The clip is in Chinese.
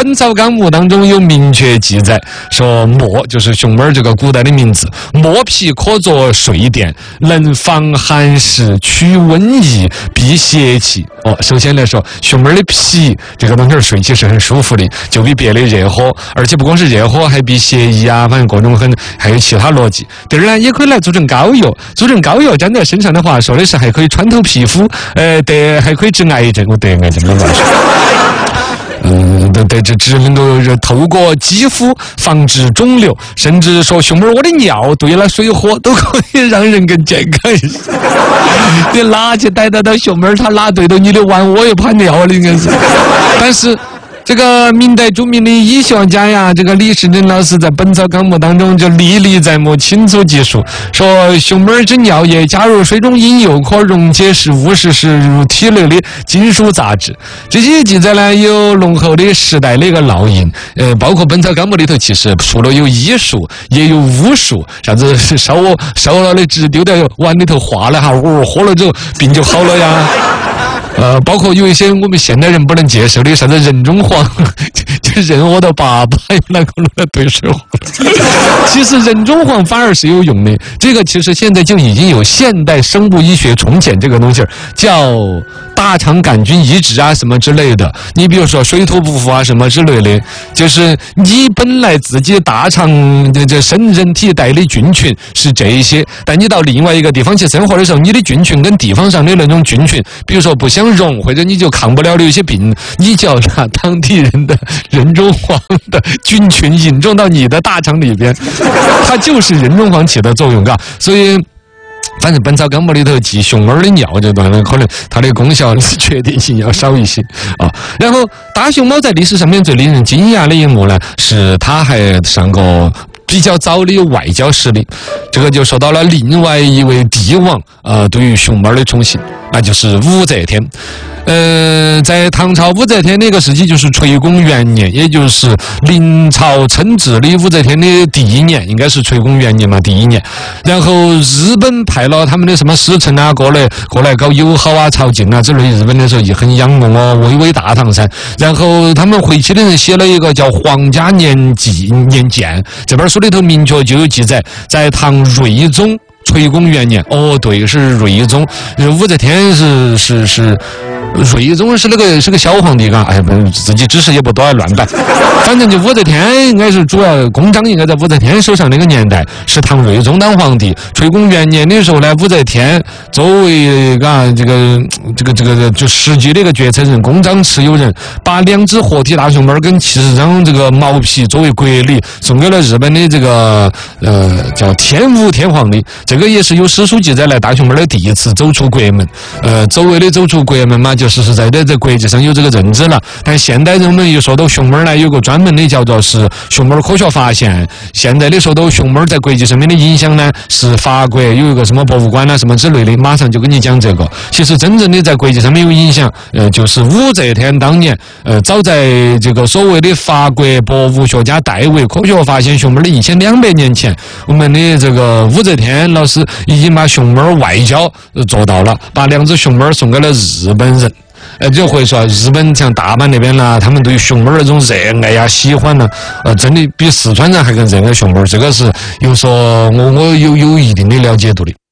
本草纲目当中有明确记载，说墨就是熊猫这个古代的名字，墨皮可作睡垫，能防寒湿、驱瘟疫、避邪气。首先来说，熊猫的皮这个东西睡起是很舒服的，就比别的热火，而且不光是热火，还避邪疫啊，反正各种还有其他逻辑。第二呢，也可以来做成膏药，做成膏药粘在身上的话，说的是还可以穿透皮肤，还可以治癌症，我得癌症了嘛。只能够透过肌肤防治肿瘤，甚至说熊猫我的尿兑了水喝都可以让人更健康一些。你拿去逮到熊猫，它拿对到你的碗，我也怕尿了应该是。但是这个明代著名的医学家呀，这个李时珍老师在《本草纲目》当中就历历在目，清楚记述说，熊猫之尿液加入水中饮用，可溶解食物时摄入体内的金属杂质。这些记载呢，有浓厚的时代的一个烙印。包括《本草纲目》里头，其实除了有医术，也有巫术，啥子烧了的纸丢在碗里头化了哈，喝了之后病就好了呀。包括有一些我们现代人不能接受的啥子人中黄，就人喝到粑粑有哪个弄来兑水喝？其实人中黄反而是有用的，这个其实现在就已经有现代生物医学重检这个东西，叫大肠杆菌移植啊什么之类的。你比如说水土不服啊什么之类的，就是你本来自己大肠这人体带的菌群是这一些，但你到另外一个地方去生活的时候，你的菌群跟地方上的那种菌群，比如说不相容，或者你就抗不了的有些病，你就要把当地人的人中黄的菌群引种到你的大肠里边，它就是人中黄起的作用，嘎。所以反正《本草纲目》里头记熊猫的尿这段呢，可能它的功效确定性要少一些啊。然后大熊猫在历史上面最令人惊讶的一幕呢，是它还上过比较早的外交势力，这个就说到了另外一位帝王对于熊猫的宠幸，那就是武则天。在唐朝武则天那个时期，就是垂公元年，也就是临朝称制的武则天的第一年，应该是垂公元年嘛，第一年。然后日本派了他们的什么使臣啊过来搞友好啊、朝觐啊之类。日本的时候也很仰慕巍巍大唐山。然后他们回去的人写了一个叫《皇家年鉴》，这本书里头明确就有记载，在唐睿宗垂公元年，对，是睿宗。武则天是睿宗是是个小皇帝，嘎，自己知识也不多，乱摆。反正就武则天应该是主要公章应该在武则天手上那个年代，是唐睿宗当皇帝。垂公元年的时候呢，武则天作为这个就实际的一个决策人、公章持有人，把2只活体大熊猫跟70张这个毛皮作为国礼送给了日本的这个叫天武天皇的。这个也是有史书记载来大熊猫的第一次走出国门。所谓的走出国门嘛，就实实在在在国际上有这个认知了。但现代人们一说到熊猫呢，有个专门的叫做是熊猫科学发现。现在的说到熊猫在国际上面的影响呢，是法国有一个什么博物馆啊什么之类的，马上就跟你讲这个。其实真正的在国际上面有影响，就是武则天当年，早在这个所谓的法国博物学家戴维科学发现熊猫的1200年前，我们的这个武则天老师已经把熊猫外交做到了，把2只熊猫送给了日本人。就会说日本像大阪那边啦，他们对于熊猫那种热爱呀、喜欢呢，真的比四川人还更热爱熊猫。这个是有说我有一定的了解度的。